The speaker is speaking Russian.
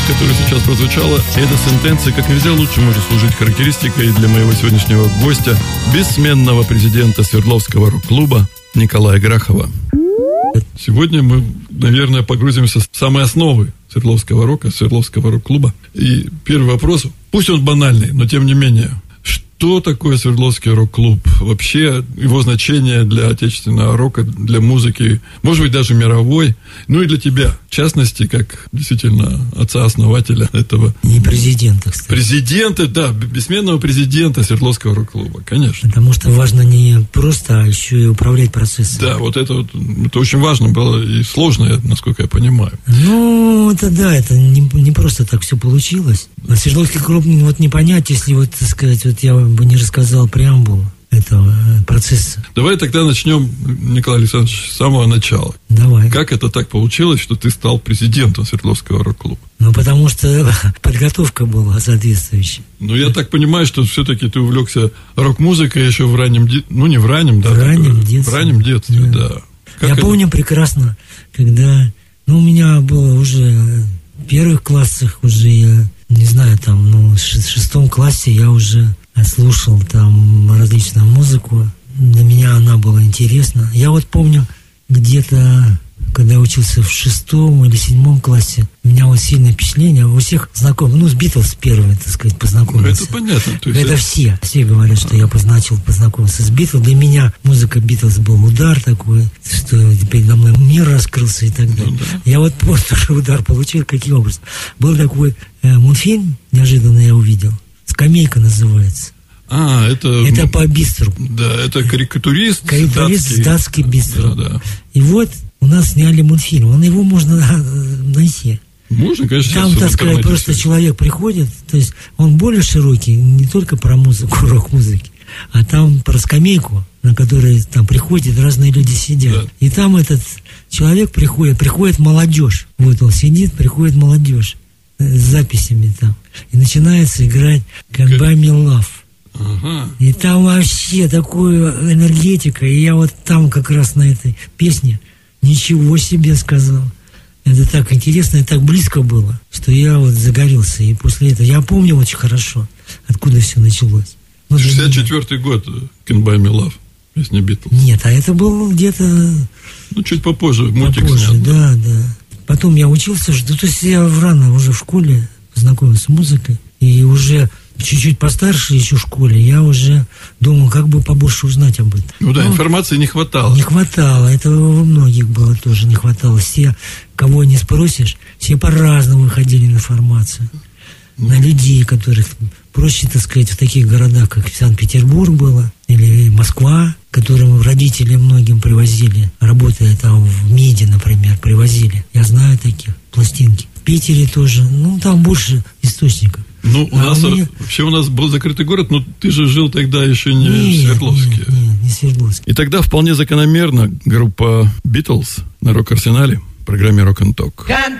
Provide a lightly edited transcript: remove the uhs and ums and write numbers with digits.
которая сейчас прозвучала, эта сентенция как нельзя лучше может служить характеристикой для моего сегодняшнего гостя, бессменного президента Свердловского рок-клуба Николая Грахова. Сегодня мы, наверное, погрузимся в самые основы Свердловского рока, Свердловского рок-клуба. И первый вопрос, пусть он банальный, но тем не менее, что такое Свердловский рок-клуб? Вообще его значение для отечественного рока, для музыки, может быть, даже мировой, ну и для тебя, в частности, как действительно отца-основателя этого. И президента, кстати. Президента, да, бессменного президента Свердловского рок-клуба, конечно. Потому что важно не просто, а еще и управлять процессом. Да, вот это очень важно было и сложно, насколько я понимаю. Ну, это да, это не просто так все получилось. А Свердловский клуб вот не понять, если вот, так сказать, вот я бы не рассказал преамбулу этого процесса. Давай тогда начнем, Николай Александрович, с самого начала. Давай. Как это так получилось, что ты стал президентом Свердловского рок-клуба? Ну, потому что подготовка была соответствующая. Ну, я так понимаю, что все-таки ты увлекся рок-музыкой еще в раннем детстве. Ну, не в раннем, да. В раннем детстве. В раннем детстве, да. Я помню прекрасно, когда... Ну, у меня было уже в первых классах, уже я, не знаю, там, ну, в 6 классе я уже слушал там различную музыку. Для меня она была интересна. Я вот помню, где-то, когда я учился в 6 или 7 классе, у меня вот сильное впечатление, у всех знакомых, ну, с Битлз первый, так сказать, познакомился. Ну, это понятно. То есть это все говорят, что я познакомился с Битлз. Для меня музыка Битлз был удар такой, что передо мной мир раскрылся и так далее. Ну, да. Я вот просто удар получил, каким образом. Был такой мультфильм, неожиданно я увидел, «Скамейка» называется. Это по Бистру. Да, это карикатурист датский Бистру. Да. И вот у нас сняли мультфильм. Его можно найти. Можно, конечно. Там, так сказать, просто человек приходит, то есть он более широкий, не только про музыку, рок-музыки, а там про скамейку, на которой там приходят разные люди сидят. Да. И там этот человек приходит молодежь. Вот он сидит, приходит молодежь с записями там. И начинается играть «Goodbye My Love». Ага. И там вообще такая энергетика. И я вот там как раз на этой песне ничего себе сказал. Это так интересно и так близко было, что я вот загорелся. И после этого я помню очень хорошо, откуда все началось. 64-й год, «Goodbye My Love», песня Битлз. Нет, а это был где-то... Ну, чуть попозже, мультик снят. Да. Потом я учился, то есть я рано уже в школе познакомился с музыкой. И уже чуть-чуть постарше еще в школе я уже думал, как бы побольше узнать об этом. Ну да, информации не хватало. Не хватало, этого у многих было тоже не хватало. Все, кого не спросишь, все по-разному выходили на информацию. На людей, которых проще, так сказать, в таких городах, как Санкт-Петербург было, или Москва, которым родители многим привозили, работая там в МИДе, например, привозили. Я знаю таких, пластинки. В Питере тоже, ну там больше источников. Ну, вообще у нас был закрытый город, но ты же жил тогда еще не в Свердловске. Нет, не Свердловске. И тогда вполне закономерно группа Битлз на Рок-Арсенале в программе Rock and Talk.